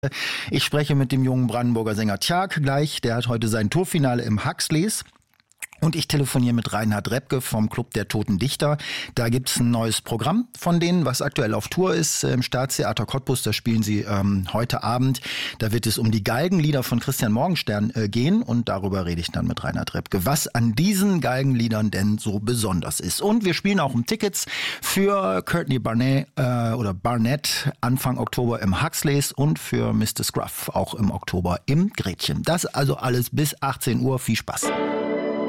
Ich spreche mit dem jungen Brandenburger Sänger Tjark gleich. Der hat heute sein Tourfinale im Huxleys. Und ich telefoniere mit Reinhard Repke vom Club der Toten Dichter. Da gibt's ein neues Programm von denen, was aktuell auf Tour ist. Im Staatstheater Cottbus, da spielen sie heute Abend. Da wird es um die Galgenlieder von Christian Morgenstern gehen. Und darüber rede ich dann mit Reinhard Repke, was an diesen Galgenliedern denn so besonders ist. Und wir spielen auch um Tickets für Courtney Barnett Anfang Oktober im Huxleys und für Mr. Scruff auch im Oktober im Gretchen. Das also alles bis 18 Uhr. Viel Spaß.